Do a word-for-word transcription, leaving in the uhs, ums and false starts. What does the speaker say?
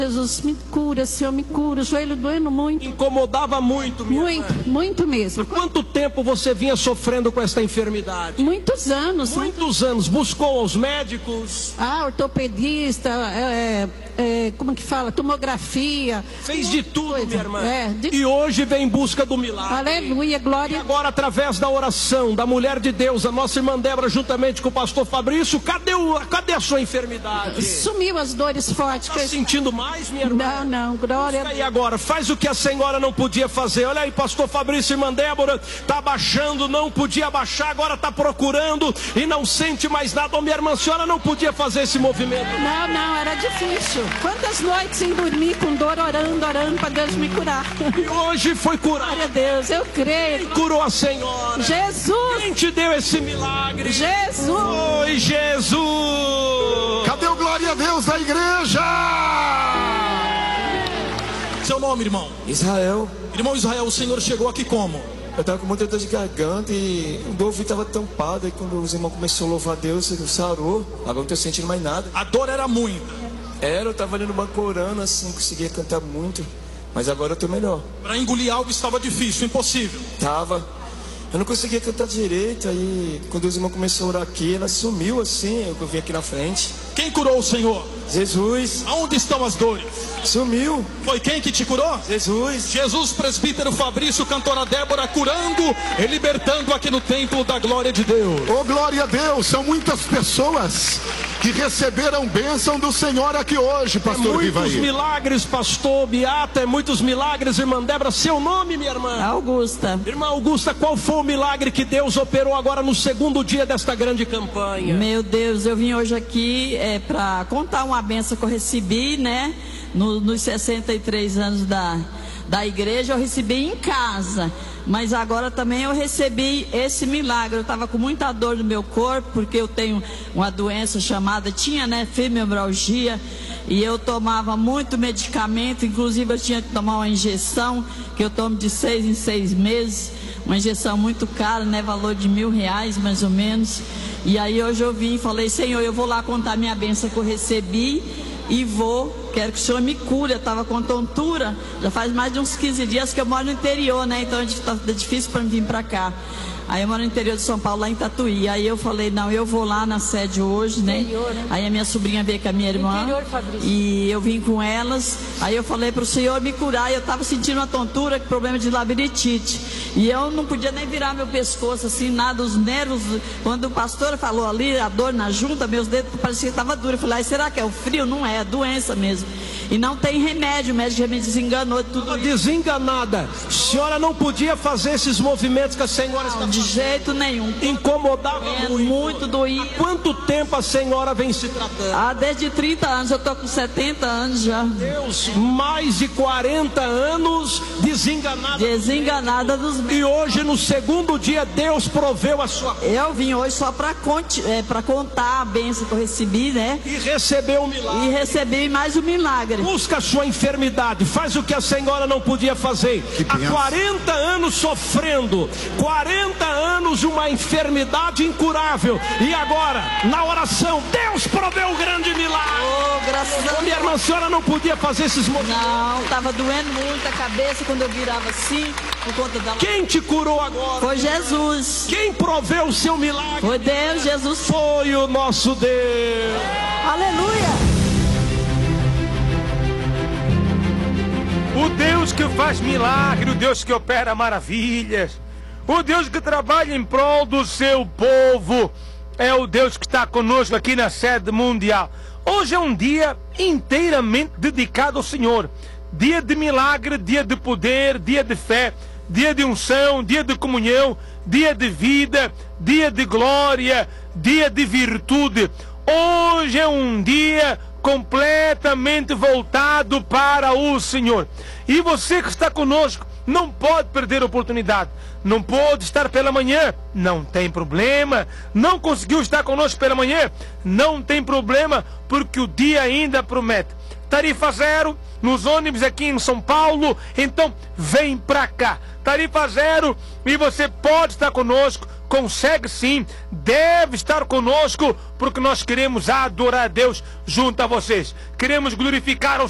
Jesus, me cura, Senhor, me cura, o joelho doendo muito. Incomodava muito, minha Muito, irmã. muito mesmo. Por quanto tempo você vinha sofrendo com esta enfermidade? Muitos anos. Muitos anos. Buscou aos médicos? Ah, ortopedista, é, é, como que fala? Tomografia. Fez de tudo, coisa. minha irmã. É, de... E hoje vem em busca do milagre. Aleluia, glória. E agora, através da oração da mulher de Deus, a nossa irmã Débora, juntamente com o pastor Fabrício, cadê, o, cadê a sua enfermidade? Sumiu as dores fortes. Está que eu... sentindo mais, minha irmã? Não, não, glória. E agora, faz o que a senhora não podia fazer. Olha aí, pastor Fabrício e irmã Débora, está abaixando, não podia abaixar, agora está procurando e não sente mais nada. Ô, minha irmã, a senhora não podia fazer esse movimento. Não, não, era difícil. Quantas noites sem dormir, com dor, orando, orando para Deus me curar. E hoje foi curado. Glória a Deus, eu creio. Quem curou a senhora? Jesus. Quem te deu esse milagre? Jesus. Foi Jesus. Cadê o glória a Deus da igreja? Seu nome, irmão? Israel. Irmão Israel, o senhor chegou aqui como? Eu estava com muita dor de garganta e o meu ouvido estava tampado. E quando os irmãos começaram a louvar a Deus, sarou. Agora não estou sentindo mais nada. A dor era muita. Era, eu estava ali no banco orando assim, não conseguia cantar muito. Mas agora eu estou melhor. Para engolir algo estava difícil, impossível. Tava. Eu não conseguia cantar direito. Aí quando os irmãos começaram a orar aqui, ela sumiu assim. Eu vim aqui na frente. Quem curou o senhor? Jesus. Aonde estão as dores? Sumiu. Foi quem que te curou? Jesus. Jesus, presbítero Fabrício, cantora Débora, curando e libertando aqui no templo da glória de Deus. Oh, glória a Deus, são muitas pessoas que receberam bênção do Senhor aqui hoje, pastor Muitos Rivaí. milagres, pastor Beata, é muitos milagres, irmã Débora. Seu nome, minha irmã? Augusta. Irmã Augusta, qual foi o milagre que Deus operou agora no segundo dia desta grande campanha? Meu Deus, eu vim hoje aqui é, para contar uma benção que eu recebi, né? No, nos sessenta e três anos da, da igreja, eu recebi em casa. Mas agora também eu recebi esse milagre. Eu estava com muita dor no meu corpo, porque eu tenho uma doença chamada, tinha, né, fibromialgia. E eu tomava muito medicamento, inclusive eu tinha que tomar uma injeção, que eu tomo de seis em seis meses. Uma injeção muito cara, né, valor de mil reais mais ou menos. E aí hoje eu vim e falei, Senhor, eu vou lá contar minha bênção que eu recebi. E vou, quero que o Senhor me cure. Eu estava com tontura, já faz mais de uns quinze dias que eu moro no interior, né? Então é difícil para mim vir para cá. Aí eu moro no interior de São Paulo, lá em Tatuí. Aí eu falei, não, eu vou lá na sede hoje, né? Interior, né? Aí a minha sobrinha veio com a minha irmã. Interior, Fabrício. E eu vim com elas. Aí eu falei para o Senhor me curar. E eu estava sentindo uma tontura, problema de labirintite. E eu não podia nem virar meu pescoço, assim, nada, os nervos. Quando o pastor falou ali, a dor na junta, meus dedos pareciam que estavam duros. Eu falei, será que é o frio? Não é, é doença mesmo. E não tem remédio, o médico já me desenganou tudo isso. Desenganada. A senhora não podia fazer esses movimentos que a senhora está fazendo. De jeito nenhum. Incomodava É muito. muito doído. Há quanto tempo a senhora vem se tratando? Ah, desde trinta anos, eu tô com setenta anos já. Deus, mais de quarenta anos desenganada. Desenganada dos médicos. E hoje, no segundo dia, Deus proveu a sua cura. Eu vim hoje só para é, para contar a bênção que eu recebi, né? E recebeu um milagre. E recebi mais um milagre. Busca a sua enfermidade, faz o que a senhora não podia fazer. Há quarenta anos sofrendo, quarenta anos uma enfermidade incurável. E agora, na oração, Deus proveu um grande milagre. Oh, graças a Deus. Minha irmã, a senhora não podia fazer esses movimentos. Não, estava doendo muito a cabeça quando eu virava assim, por conta da... Quem te curou agora? Foi Jesus. Quem proveu o seu milagre? Foi Deus, Jesus. Foi o nosso Deus. Aleluia. O Deus que faz milagre, o Deus que opera maravilhas, o Deus que trabalha em prol do seu povo, é o Deus que está conosco aqui na sede mundial. Hoje é um dia inteiramente dedicado ao Senhor. Dia de milagre, dia de poder, dia de fé, dia de unção, dia de comunhão, dia de vida, dia de glória, dia de virtude. Hoje é um dia completamente voltado para o Senhor. E você que está conosco não pode perder a oportunidade. Não pode estar pela manhã, não tem problema. Não conseguiu estar conosco pela manhã, não tem problema, porque o dia ainda promete. Tarifa zero nos ônibus aqui em São Paulo, então vem pra cá. Tarifa zero e você pode estar conosco, consegue sim, deve estar conosco, porque nós queremos adorar a Deus junto a vocês. Queremos glorificar o